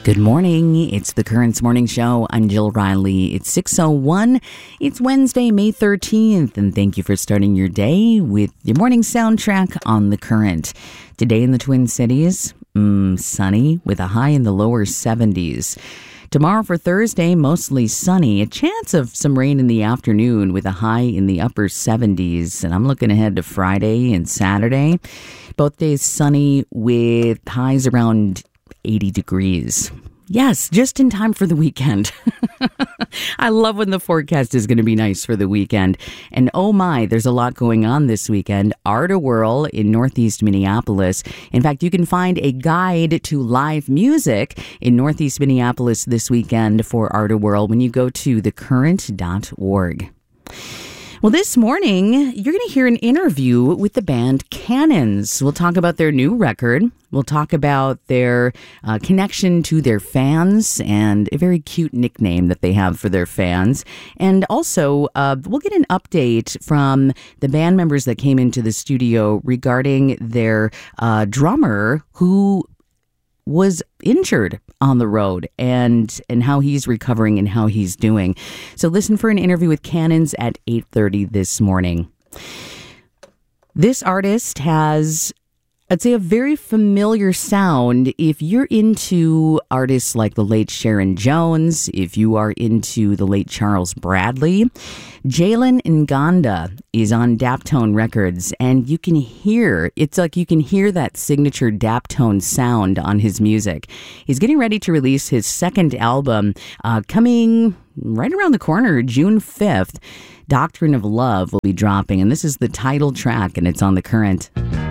Good morning. It's the Currents Morning Show. I'm Jill Riley. It's 6:01. It's Wednesday, May 13th, and thank you for starting your day with your morning soundtrack on The Current. Today in the Twin Cities, sunny with a high in the lower 70s. Tomorrow for Thursday, mostly sunny. A chance of some rain in the afternoon with a high in the upper 70s. And I'm looking ahead to Friday and Saturday. Both days sunny with highs around 80 degrees. Yes, just in time for the weekend. I love when the forecast is going to be nice for the weekend. And oh my, there's a lot going on this weekend. Art-A-Whirl in Northeast Minneapolis. In fact, you can find a guide to live music in Northeast Minneapolis this weekend for Art-A-Whirl when you go to thecurrent.org. Well, this morning, you're going to hear an interview with the band Cannons. We'll talk about their new record. We'll talk about their connection to their fans and a very cute nickname that they have for their fans. And also, we'll get an update from the band members that came into the studio regarding their drummer who was injured on the road and how he's recovering and how he's doing. So listen for an interview with Cannons at 8:30 this morning. This artist has, I'd say, a very familiar sound if you're into artists like the late Sharon Jones, if you are into the late Charles Bradley. Jalen Nganda is on Daptone Records, and you can hear that signature Daptone sound on his music. He's getting ready to release his second album coming right around the corner, June 5th. Doctrine of Love will be dropping, and this is the title track, and it's on The Current.